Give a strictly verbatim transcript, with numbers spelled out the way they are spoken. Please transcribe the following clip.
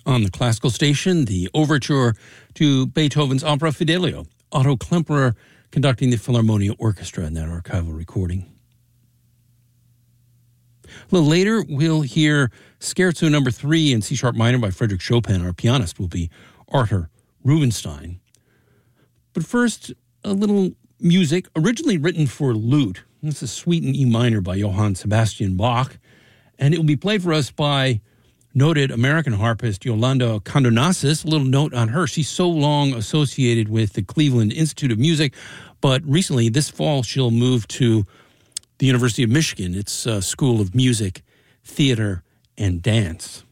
On the classical station, the overture to Beethoven's opera Fidelio, Otto Klemperer conducting the Philharmonia Orchestra in that archival recording. A little later, we'll hear Scherzo number three in C-sharp minor by Frederick Chopin. Our pianist will be Arthur Rubinstein. But first, a little music originally written for lute. This is Suite in E minor by Johann Sebastian Bach, and it will be played for us by noted American harpist Yolanda Condonassis. A little note on her. She's so long associated with the Cleveland Institute of Music, but recently, this fall, she'll move to the University of Michigan, its uh, School of Music, Theater, and Dance.